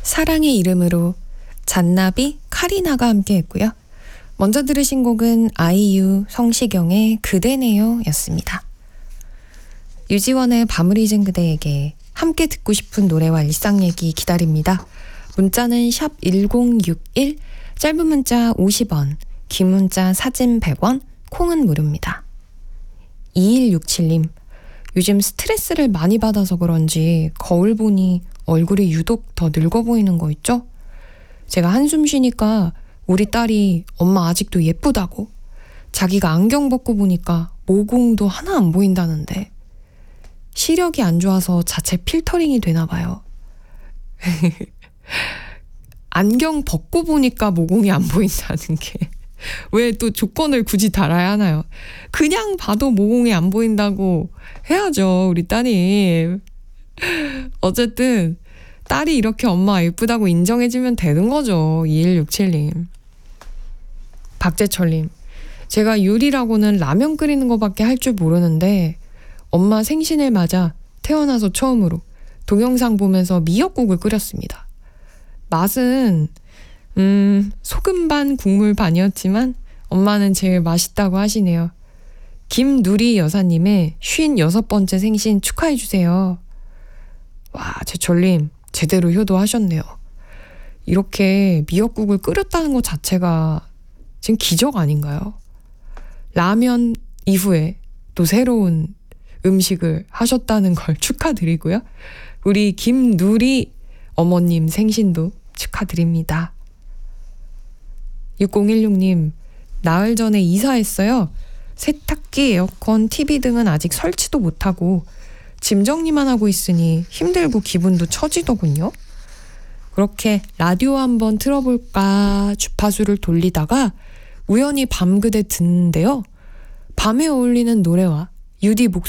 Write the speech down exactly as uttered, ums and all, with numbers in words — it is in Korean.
사랑의 이름으로 잔나비, 카리나가 함께 했고요. 먼저 들으신 곡은 아이유, 성시경의 그대네요 였습니다. 유지원의 밤을 잊은 그대에게 함께 듣고 싶은 노래와 일상 얘기 기다립니다. 문자는 샵 일공육일, 짧은 문자 오십 원, 긴 문자 사진 백 원, 콩은 무료입니다. 이일육칠님, 요즘 스트레스를 많이 받아서 그런지 거울 보니 얼굴이 유독 더 늙어 보이는 거 있죠? 제가 한숨 쉬니까 우리 딸이 엄마 아직도 예쁘다고, 자기가 안경 벗고 보니까 모공도 하나 안 보인다는데 시력이 안 좋아서 자체 필터링이 되나 봐요. 안경 벗고 보니까 모공이 안 보인다는 게 왜 또 조건을 굳이 달아야 하나요? 그냥 봐도 모공이 안 보인다고 해야죠, 우리 따님. 어쨌든 딸이 이렇게 엄마 예쁘다고 인정해주면 되는 거죠. 이일육칠님. 박재철님, 제가 요리라고는 라면 끓이는 거밖에 할 줄 모르는데 엄마 생신을 맞아 태어나서 처음으로 동영상 보면서 미역국을 끓였습니다. 맛은 음 소금 반 국물 반이었지만 엄마는 제일 맛있다고 하시네요. 김누리 여사님의 쉰여섯 번째 생신 축하해주세요. 와, 제철님 제대로 효도하셨네요. 이렇게 미역국을 끓였다는 것 자체가 지금 기적 아닌가요? 라면 이후에 또 새로운 음식을 하셨다는 걸 축하드리고요. 우리 김누리 어머님 생신도 축하드립니다. 육공일육님, 나흘 전에 이사했어요. 세탁기, 에어컨, 티비 등은 아직 설치도 못하고 짐 정리만 하고 있으니 힘들고 기분도 처지더군요. 그렇게 라디오 한번 틀어볼까 주파수를 돌리다가 우연히 밤그대 듣는데요. 밤에 어울리는 노래와 유디 목소리